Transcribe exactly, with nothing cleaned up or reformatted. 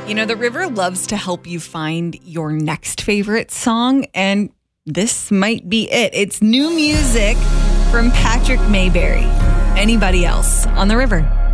You know, the River loves to help you find your next favorite song, and this might be it. It's new music from Patrick Mayberry. Anybody else on the River?